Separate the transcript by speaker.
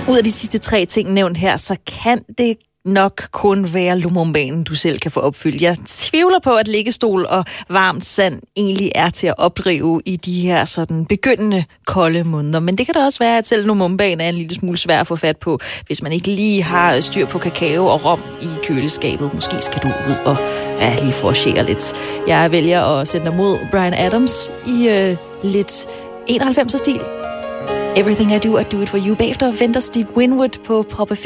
Speaker 1: Ud af de sidste 3 ting nævnt her, så kan det nok kun være Lumumbaen, du selv kan få opfyldt. Jeg tvivler på, at liggestol og varmt sand egentlig er til at opdrive i de her sådan begyndende kolde måneder. Men det kan da også være, at selv Lumumbaen er en lille smule svær at få fat på, hvis man ikke lige har styr på kakao og rom i køleskabet. Måske skal du ud og lige foragere lidt. Jeg vælger at sende dig mod Bryan Adams i lidt 91'er stil. Everything I do it for you. Bagefter venter Steve Winwood på Pop FM.